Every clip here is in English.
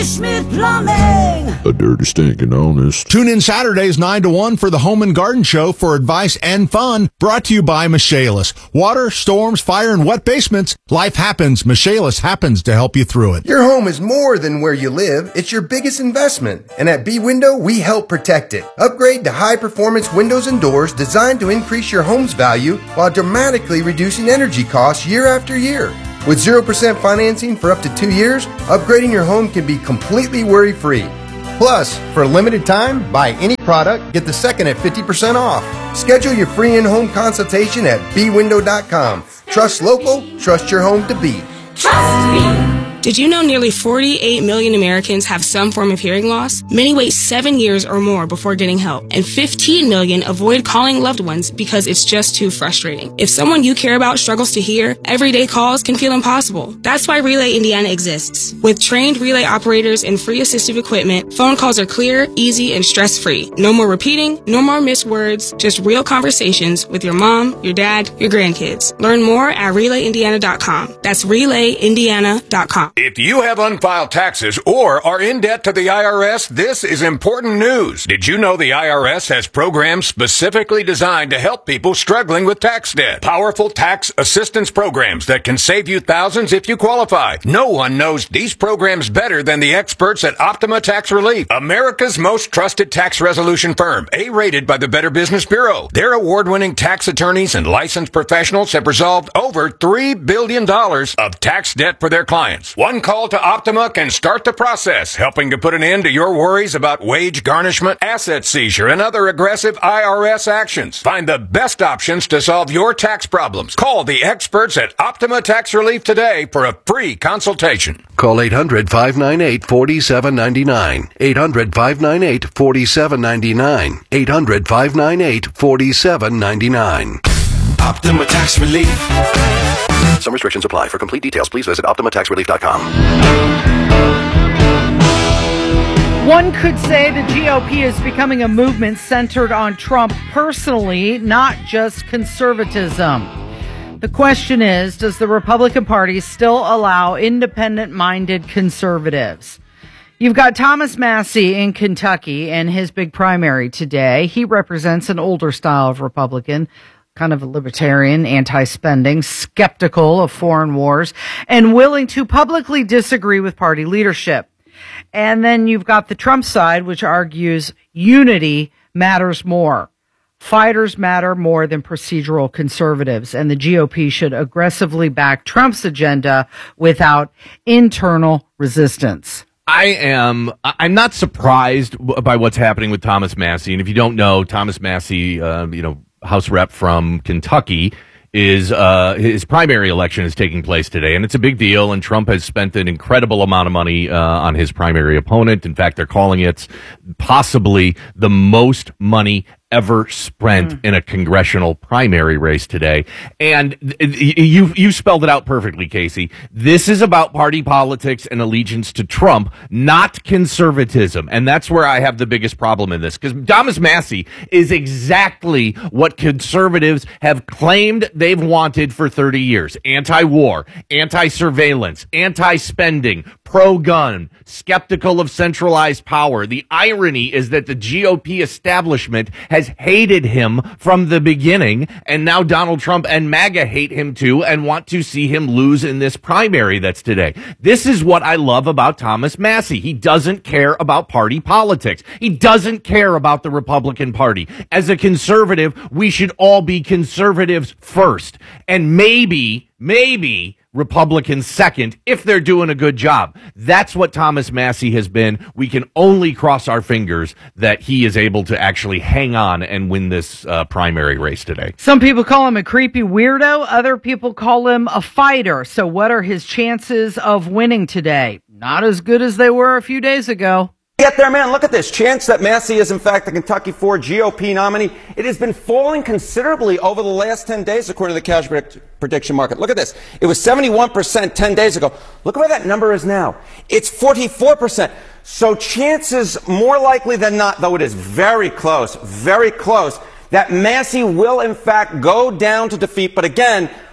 Smith Plumbing. A dirty, stinking honest. Tune in Saturdays 9 to 1 for the Home and Garden Show for advice and fun. Brought to you by Michaelis. Water, storms, fire, and wet basements. Life happens. Michaelis happens to help you through it. Your home is more than where you live. It's your biggest investment. And at B-Window, we help protect it. Upgrade to high-performance windows and doors designed to increase your home's value while dramatically reducing energy costs year after year. With 0% financing for up to 2 years, upgrading your home can be completely worry-free. Plus, for a limited time, buy any product, get the second at 50% off. Schedule your free in-home consultation at bwindow.com. Trust local, trust your home to be. Trust me. Did you know nearly 48 million Americans have some form of hearing loss? Many wait 7 years or more before getting help, and 15 million avoid calling loved ones because it's just too frustrating. If someone you care about struggles to hear, everyday calls can feel impossible. That's why Relay Indiana exists. With trained relay operators and free assistive equipment, phone calls are clear, easy, and stress-free. No more repeating, no more missed words, just real conversations with your mom, your dad, your grandkids. Learn more at RelayIndiana.com. That's RelayIndiana.com. If you have unfiled taxes or are in debt to the IRS, this is important news. Did you know the IRS has programs specifically designed to help people struggling with tax debt? Powerful tax assistance programs that can save you thousands if you qualify. No one knows these programs better than the experts at Optima Tax Relief, America's most trusted tax resolution firm, A-rated by the Better Business Bureau. Their award-winning tax attorneys and licensed professionals have resolved over $3 billion of tax debt for their clients. One call to Optima can start the process, helping to put an end to your worries about wage garnishment, asset seizure, and other aggressive IRS actions. Find the best options to solve your tax problems. Call the experts at Optima Tax Relief today for a free consultation. Call 800-598-4799. 800-598-4799. 800-598-4799. Optima Tax Relief. Some restrictions apply. For complete details, please visit OptimaTaxRelief.com. One could say the GOP is becoming a movement centered on Trump personally, not just conservatism. The question is, does the Republican Party still allow independent-minded conservatives? You've got Thomas Massie in Kentucky and his big primary today. He represents an older style of Republican, kind of a libertarian, anti-spending, skeptical of foreign wars, and willing to publicly disagree with party leadership. And then you've got the Trump side, which argues unity matters more. Fighters matter more than procedural conservatives, and the GOP should aggressively back Trump's agenda without internal resistance. I'm not surprised by what's happening with Thomas Massie. And if you don't know, Thomas Massie, House rep from Kentucky, is his primary election is taking place today, and it's a big deal. And Trump has spent an incredible amount of money on his primary opponent. In fact, they're calling it possibly the most money ever spent in a congressional primary race today. And you spelled it out perfectly, Casey. This is about party politics and allegiance to Trump, not conservatism. And that's where I have the biggest problem in this, because Thomas Massie is exactly what conservatives have claimed they've wanted for 30 years. Anti-war, anti-surveillance, anti-spending, pro-gun, skeptical of centralized power. The irony is that the GOP establishment has hated him from the beginning, and now Donald Trump and MAGA hate him too and want to see him lose in this primary that's today. This is what I love about Thomas Massie. He doesn't care about party politics. He doesn't care about the Republican Party. As a conservative, we should all be conservatives first, and maybe Republicans second if they're doing a good job. That's what Thomas Massie has been. We can only cross our fingers that he is able to actually hang on and win this primary race today. Some people call him a creepy weirdo. Other people call him a fighter. So what are his chances of winning today? Not as good as they were a few days ago. Get there, man. Look at this. Chance that Massie is, in fact, the Kentucky 4 GOP nominee. It has been falling considerably over the last 10 days, according to the cash prediction market. Look at this. It was 71% 10 days ago. Look where that number is now. It's 44%. So chances more likely than not, though it is very close, that Massie will, in fact, go down to defeat. But again,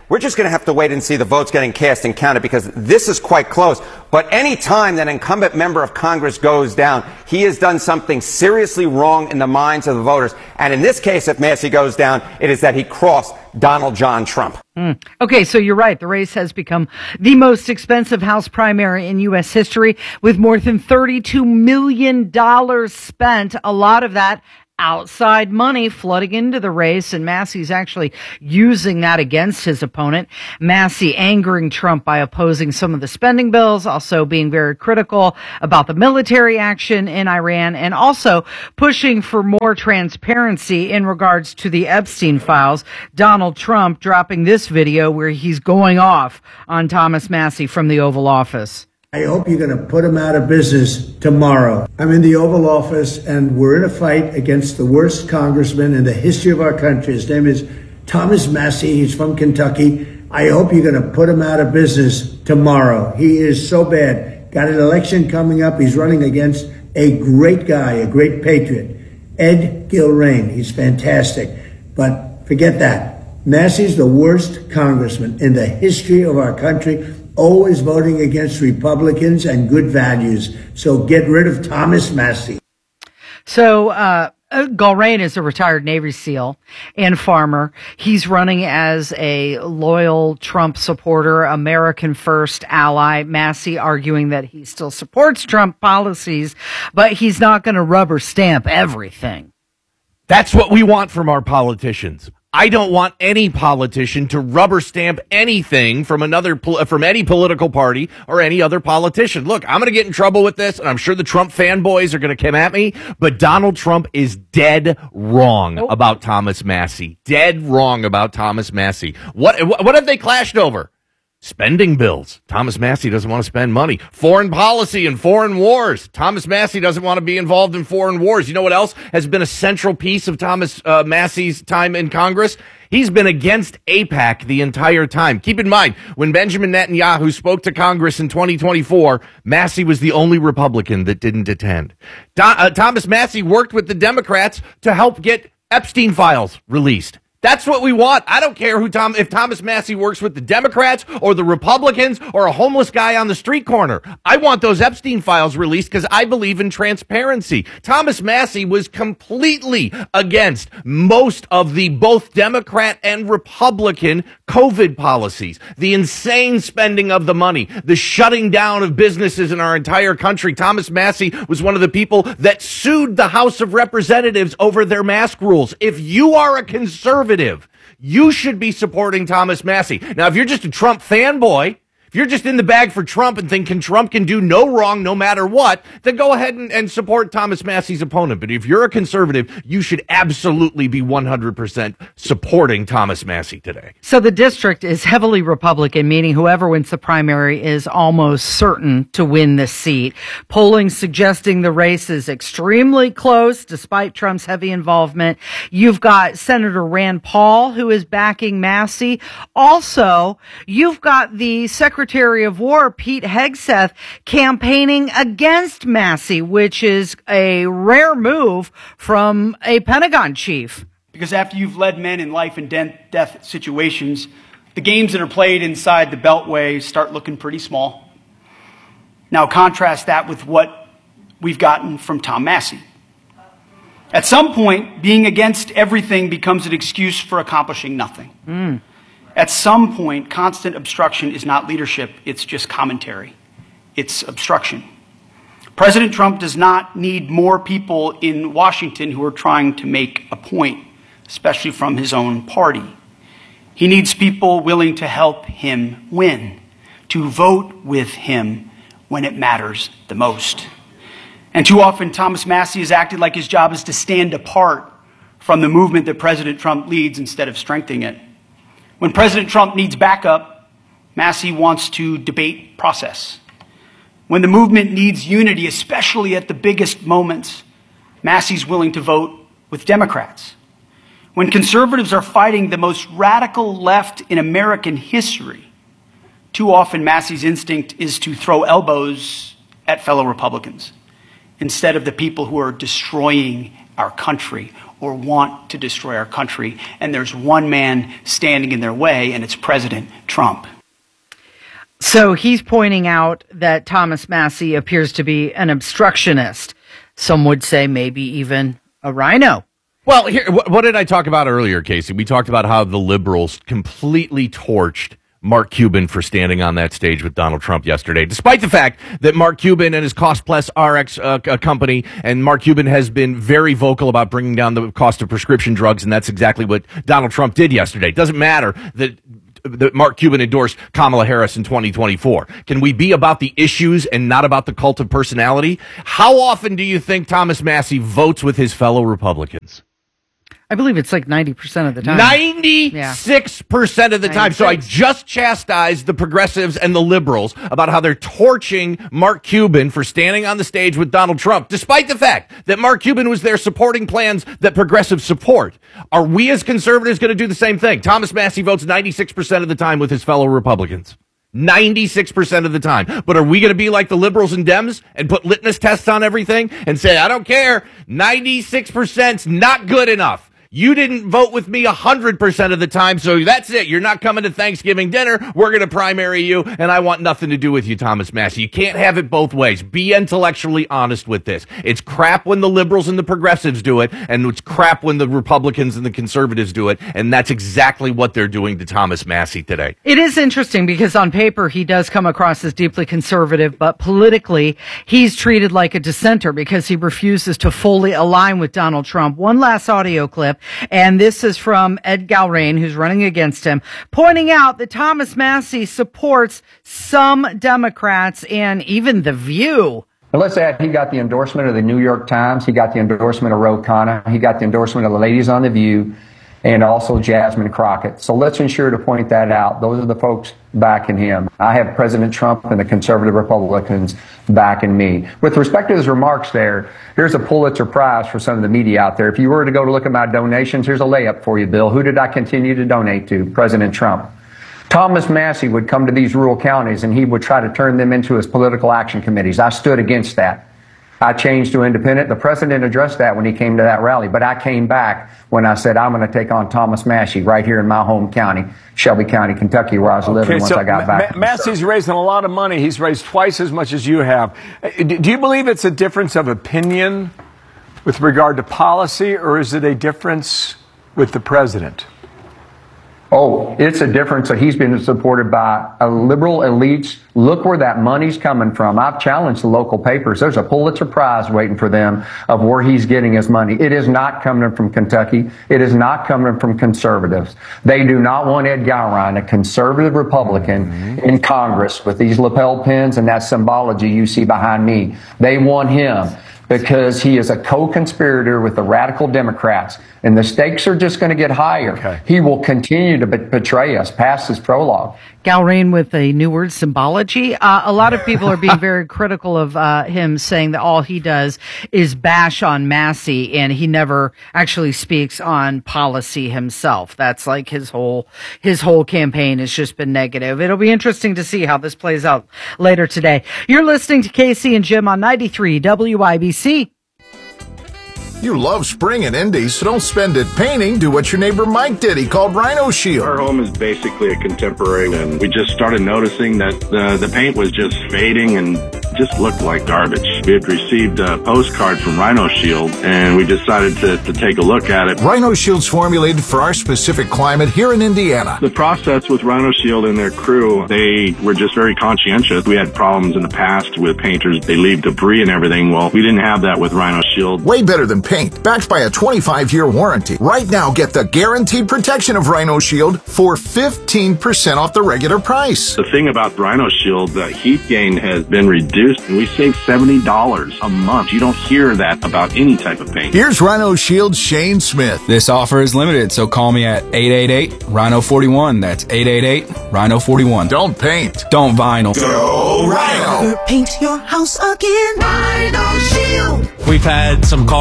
We're just going to have to wait and see the votes getting cast and counted, because this is quite close. But any time that an incumbent member of Congress goes down, he has done something seriously wrong in the minds of the voters. And in this case, if Massey goes down, it is that he crossed Donald John Trump. Okay, so you're right. The race has become the most expensive House primary in U.S. history, with more than $32 million spent. A lot of that outside money flooding into the race, and Massey's actually using that against his opponent. Massey angering Trump by opposing some of the spending bills, also being very critical about the military action in Iran, and also pushing for more transparency in regards to the Epstein files. Donald Trump dropping this video where he's going off on Thomas Massey from the Oval Office. I hope you're going to put him out of business tomorrow. I'm in the Oval Office, and we're in a fight against the worst congressman in the history of our country. His name is Thomas Massey. He's from Kentucky. I hope you're going to put him out of business tomorrow. He is so bad. Got an election coming up. He's running against a great guy, a great patriot, Ed Gilrain. He's fantastic. But forget that. Massey's the worst congressman in the history of our country, always voting against Republicans and good values. So get rid of Thomas Massey. So, Gilrain is a retired Navy SEAL and farmer. He's running as a loyal Trump supporter, American First ally. Massey arguing that he still supports Trump policies, but he's not going to rubber stamp everything. That's what we want from our politicians. I don't want any politician to rubber stamp anything from from any political party or any other politician. Look, I'm going to get in trouble with this, and I'm sure the Trump fanboys are going to come at me, but Donald Trump is dead wrong about Thomas Massey. Dead wrong about Thomas Massey. What have they clashed over? Spending bills. Thomas Massey doesn't want to spend money. Foreign policy and foreign wars. Thomas Massey doesn't want to be involved in foreign wars. You know what else has been a central piece of Thomas Massey's time in Congress? He's been against AIPAC the entire time. Keep in mind, when Benjamin Netanyahu spoke to Congress in 2024, Massey was the only Republican that didn't attend. Thomas Massey worked with the Democrats to help get Epstein files released. That's what we want. I don't care if Thomas Massey works with the Democrats or the Republicans or a homeless guy on the street corner. I want those Epstein files released because I believe in transparency. Thomas Massey was completely against most of the both Democrat and Republican COVID policies, the insane spending of the money, the shutting down of businesses in our entire country. Thomas Massey was one of the people that sued the House of Representatives over their mask rules. If you are a conservative, you should be supporting Thomas Massey. Now, if you're just a Trump fanboy, if you're just in the bag for Trump and think Trump can do no wrong no matter what, then go ahead and support Thomas Massey's opponent. But if you're a conservative, you should absolutely be 100% supporting Thomas Massey today. So the district is heavily Republican, meaning whoever wins the primary is almost certain to win the seat. Polling suggesting the race is extremely close, despite Trump's heavy involvement. You've got Senator Rand Paul, who is backing Massey. Also, you've got the Secretary of War, Pete Hegseth, campaigning against Massey, which is a rare move from a Pentagon chief. Because after you've led men in life and death situations, the games that are played inside the Beltway start looking pretty small. Now contrast that with what we've gotten from Tom Massey. At some point, being against everything becomes an excuse for accomplishing nothing. At some point, constant obstruction is not leadership, it's just commentary. It's obstruction. President Trump does not need more people in Washington who are trying to make a point, especially from his own party. He needs people willing to help him win, to vote with him when it matters the most. And too often, Thomas Massey has acted like his job is to stand apart from the movement that President Trump leads instead of strengthening it. When President Trump needs backup, Massey wants to debate process. When the movement needs unity, especially at the biggest moments, Massey's willing to vote with Democrats. When conservatives are fighting the most radical left in American history, too often Massey's instinct is to throw elbows at fellow Republicans instead of the people who are destroying our country or want to destroy our country. And there's one man standing in their way, and it's President Trump. So he's pointing out that Thomas Massie appears to be an obstructionist. Some would say maybe even a rhino. Well, here, what did I talk about earlier, Casey? We talked about how the liberals completely torched Mark Cuban for standing on that stage with Donald Trump yesterday, despite the fact that Mark Cuban and his Cost Plus RX company, and Mark Cuban has been very vocal about bringing down the cost of prescription drugs, and that's exactly what Donald Trump did yesterday. It doesn't matter that Mark Cuban endorsed Kamala Harris in 2024. Can we be about the issues and not about the cult of personality? How often do you think Thomas Massie votes with his fellow Republicans? I believe it's like 90% of the time. 96% of the time. So I just chastised the progressives and the liberals about how they're torching Mark Cuban for standing on the stage with Donald Trump, despite the fact that Mark Cuban was there supporting plans that progressives support. Are we as conservatives going to do the same thing? Thomas Massie votes 96% of the time with his fellow Republicans. 96% of the time. But are we going to be like the liberals and Dems and put litmus tests on everything and say, I don't care, 96%'s not good enough. You didn't vote with me 100% of the time, so that's it. You're not coming to Thanksgiving dinner. We're going to primary you, and I want nothing to do with you, Thomas Massie. You can't have it both ways. Be intellectually honest with this. It's crap when the liberals and the progressives do it, and it's crap when the Republicans and the conservatives do it, and that's exactly what they're doing to Thomas Massie today. It is interesting because on paper he does come across as deeply conservative, but politically he's treated like a dissenter because he refuses to fully align with Donald Trump. One last audio clip. And this is from Ed Galrain, who's running against him, pointing out that Thomas Massie supports some Democrats and even The View. Now let's add, he got the endorsement of the New York Times. He got the endorsement of Ro Khanna. He got the endorsement of the ladies on The View and also Jasmine Crockett. So let's ensure to point that out. Those are the folks backing him. I have President Trump and the conservative Republicans backing me. With respect to his remarks there, here's a Pulitzer Prize for some of the media out there. If you were to go to look at my donations, here's a layup for you, Bill. Who did I continue to donate to? President Trump. Thomas Massie would come to these rural counties and he would try to turn them into his political action committees. I stood against that. I changed to independent. The president addressed that when he came to that rally, but I came back when I said, I'm going to take on Thomas Massie right here in my home county, Shelby County, Kentucky, where I was living once I got back. Massie's raising a lot of money. He's raised twice as much as you have. Do you believe it's a difference of opinion with regard to policy, or is it a difference with the president? Oh, it's a difference that he's been supported by a liberal elites. Look where that money's coming from. I've challenged the local papers. There's a Pulitzer Prize waiting for them of where he's getting his money. It is not coming from Kentucky. It is not coming from conservatives. They do not want Ed Galrain, a conservative Republican, in Congress with these lapel pins and that symbology you see behind me. They want him because he is a co-conspirator with the radical Democrats. And the stakes are just going to get higher. Okay. He will continue to betray us past his prologue. Galrain with a new word, symbology. A lot of people are being very critical of him, saying that all he does is bash on Massie and he never actually speaks on policy himself. That's like his whole campaign has just been negative. It'll be interesting to see how this plays out later today. You're listening to Casey and Jim on 93 WIBC. You love spring and indies, so don't spend it painting. Do what your neighbor Mike did. He called Rhino Shield. Our home is basically a contemporary, and we just started noticing that the paint was just fading and just looked like garbage. We had received a postcard from Rhino Shield, and we decided to take a look at it. Rhino Shield's formulated for our specific climate here in Indiana. The process with Rhino Shield and their crew, they were just very conscientious. We had problems in the past with painters. They leave debris and everything. Well, we didn't have that with Rhino Shield. Way better than paint, backed by a 25-year warranty. Right now, get the guaranteed protection of Rhino Shield for 15% off the regular price. The thing about Rhino Shield, the heat gain has been reduced, and we save $70 a month. You don't hear that about any type of paint. Here's Rhino Shield's Shane Smith. This offer is limited, so call me at 888-RHINO-41. That's 888-RHINO-41. Don't paint. Don't vinyl. Go Rhino. Never paint your house again. Rhino Shield. We've had some cars run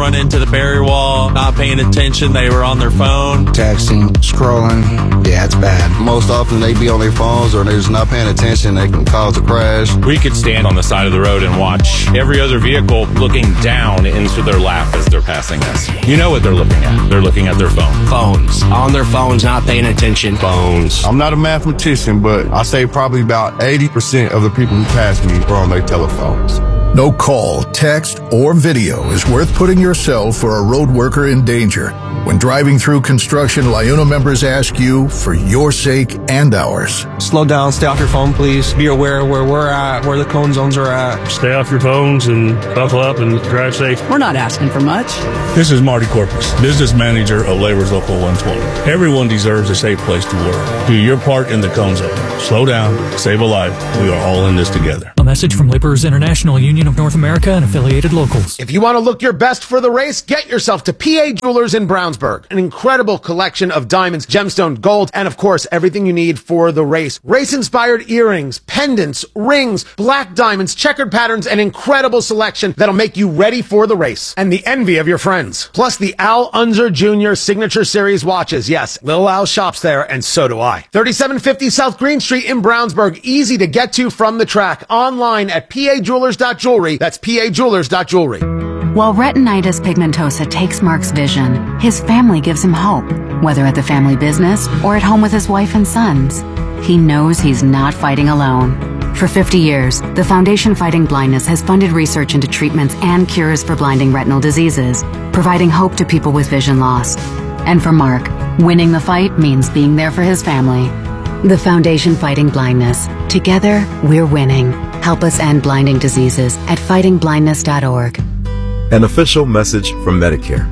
run into the barrier wall, not paying attention. They were on their phone. Texting, scrolling. Yeah, it's bad. Most often they be on their phones or they're just not paying attention. They can cause a crash. We could stand on the side of the road and watch every other vehicle looking down into their lap as they're passing us. You know what they're looking at. They're looking at their phone. Phones. On their phones, not paying attention. Phones. I'm not a mathematician, but I say probably about 80% of the people who pass me are on their telephones. No call, text, or video is worth putting yourself or a road worker in danger. When driving through construction, LIUNA members ask you, for your sake and ours. Slow down, stay off your phone, please. Be aware of where we're at, where the cone zones are at. Stay off your phones and buckle up and drive safe. We're not asking for much. This is Marty Corpus, business manager of Labor's Local 120. Everyone deserves a safe place to work. Do your part in the cone zone. Slow down, save a life. We are all in this together. A message from Laborers International Union of North America and affiliated locals. If you want to look your best for the race, get yourself to PA Jewelers in Brownsburg. An incredible collection of diamonds, gemstone, gold, and of course, everything you need for the race. Race-inspired earrings, pendants, rings, black diamonds, checkered patterns, an incredible selection that'll make you ready for the race and the envy of your friends. Plus the Al Unser Jr. Signature Series watches. Yes, Little Al shops there, and so do I. 3750 South Green Street in Brownsburg. Easy to get to from the track. Online at pajewelers.jewelry. That's pajewelers.jewelry. While retinitis pigmentosa takes Mark's vision, his family gives him hope, whether at the family business or at home with his wife and sons. He knows he's not fighting alone. For 50 years, the Foundation Fighting Blindness has funded research into treatments and cures for blinding retinal diseases, providing hope to people with vision loss. And for Mark, winning the fight means being there for his family. The Foundation Fighting Blindness. Together, we're winning. Help us end blinding diseases at fightingblindness.org. An official message from Medicare.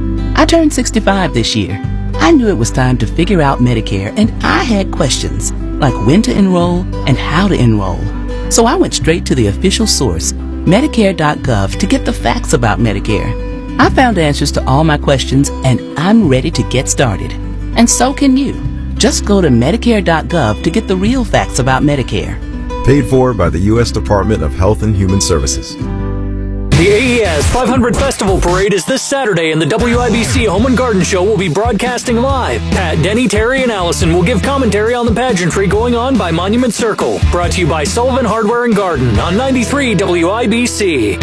I turned 65 this year. I knew it was time to figure out Medicare, and I had questions, like when to enroll and how to enroll. So I went straight to the official source, Medicare.gov, to get the facts about Medicare. I found answers to all my questions, and I'm ready to get started. And so can you. Just go to Medicare.gov to get the real facts about Medicare. Paid for by the U.S. Department of Health and Human Services. The AES 500 Festival Parade is this Saturday, and the WIBC Home and Garden Show will be broadcasting live. Pat, Denny, Terry, and Allison will give commentary on the pageantry going on by Monument Circle. Brought to you by Sullivan Hardware and Garden on 93 WIBC.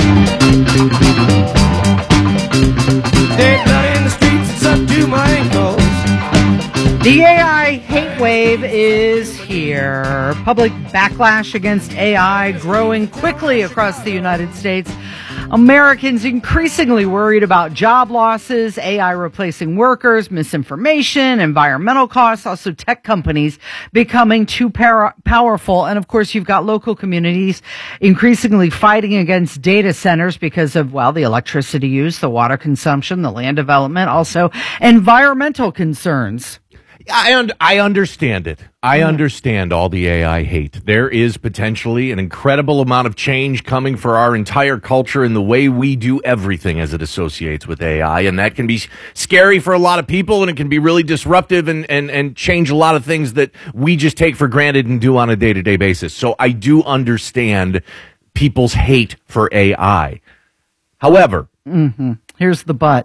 There's blood in the streets, it's up to my ankles. The AI hate wave is here. Public backlash against AI growing quickly across the United States. Americans increasingly worried about job losses, AI replacing workers, misinformation, environmental costs, also tech companies becoming too powerful. And of course, you've got local communities increasingly fighting against data centers because of, well, the electricity use, the water consumption, the land development, also environmental concerns. I understand it. I understand all the AI hate. There is potentially an incredible amount of change coming for our entire culture and the way we do everything as it associates with AI. And that can be scary for a lot of people, and it can be really disruptive and change a lot of things that we just take for granted and do on a day-to-day basis. So I do understand people's hate for AI. However, here's the but.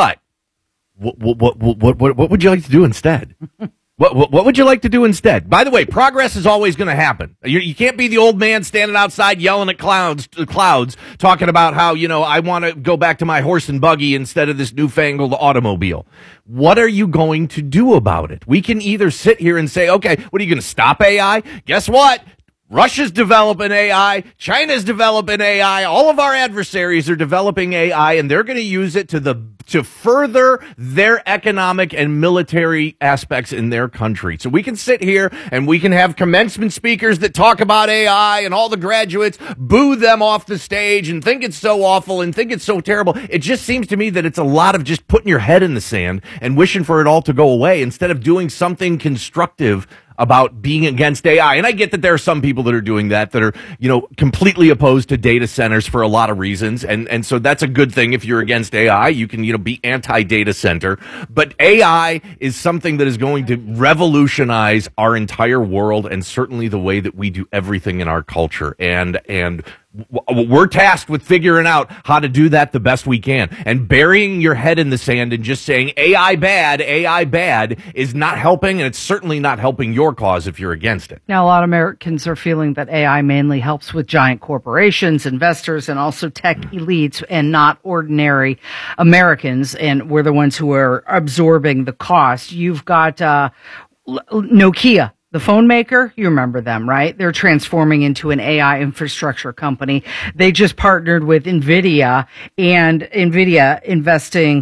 What would you like to do instead? What would you like to do instead? By the way, progress is always going to happen. You can't be the old man standing outside yelling at clouds, talking about how, I want to go back to my horse and buggy instead of this newfangled automobile. What are you going to do about it? We can either sit here and say, okay, what are you going to stop AI? Guess what? Russia's developing AI. China's developing AI. All of our adversaries are developing AI, and they're going to use it to further their economic and military aspects in their country. So we can sit here and we can have commencement speakers that talk about AI, and all the graduates boo them off the stage and think it's so awful and think it's so terrible. It just seems to me that it's a lot of just putting your head in the sand and wishing for it all to go away instead of doing something constructive about being against AI. And I get that there are some people that are doing that are, completely opposed to data centers for a lot of reasons. And so that's a good thing. If you're against AI, you can, be anti-data center. But AI is something that is going to revolutionize our entire world and certainly the way that we do everything in our culture. And We're tasked with figuring out how to do that the best we can. And burying your head in the sand and just saying AI bad is not helping, and it's certainly not helping your cause if you're against it. Now, a lot of Americans are feeling that AI mainly helps with giant corporations, investors, and also tech elites, and not ordinary Americans. And we're the ones who are absorbing the cost. You've got Nokia, the phone maker. You remember them, right? They're transforming into an AI infrastructure company. They just partnered with NVIDIA, and NVIDIA investing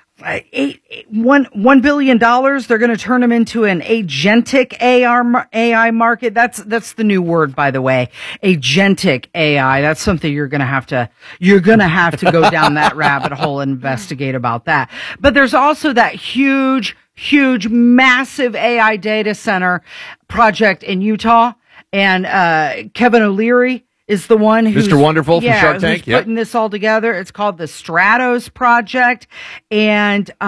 $1 billion. They're going to turn them into an agentic AI market. That's the new word, by the way. Agentic AI. That's something you're going to have to go down that rabbit hole and investigate about that. But there's also that huge, massive AI data center project in Utah. And Kevin O'Leary is the one who's Mr. Wonderful from Shark Tank, putting this all together. It's called the Stratos Project. And